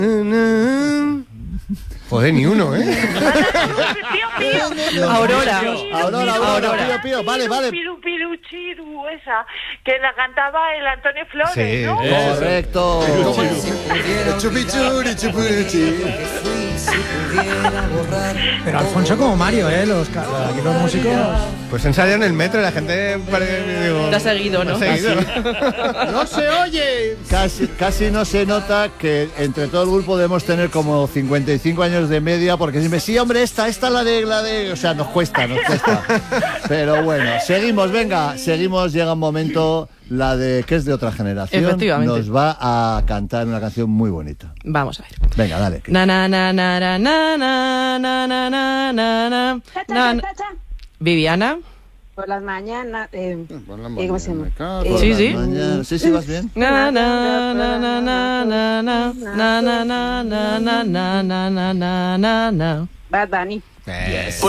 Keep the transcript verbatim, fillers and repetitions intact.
Joder, ni uno, ¿eh? Aurora. Aurora, Aurora, Pío, Pío. Vale, vale. Piru, piru, chiru, esa, que la cantaba el Antonio Flores, Sí, ¿no? Correcto. Chupichuri, chupichi. Pero Alfonso como Mario, ¿eh? Los, aquí los músicos... Pues ensayan en el metro y la gente parece, digo, Te ha seguido, ¿no? te ha seguido. No se oye. Casi, casi no se nota que entre todo el grupo debemos tener como cincuenta y cinco años de media, porque siempre, sí, hombre, esta, esta la de, la de... O sea, nos cuesta, nos cuesta. Pero bueno, seguimos, venga, seguimos, llega un momento, la de que es de otra generación. Efectivamente. Nos va a cantar una canción muy bonita. Vamos a ver. Venga, dale. Na na na na na na na na na na na na. Na- Viviana. Por las mañanas. Eh, Por la ¿Cómo se llama? mañana, Eh, por Sí, la sí. mañana. Sí, sí, vas bien. Na na na na na na na na na na na na na na na na na. Bad Bunny. Eh.